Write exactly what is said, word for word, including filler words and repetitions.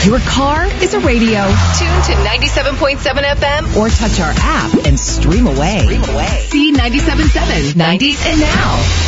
Your car is a radio. Tune to ninety-seven point seven F M or touch our app and stream away. Stream away. See ninety-seven point seven, nineties and now.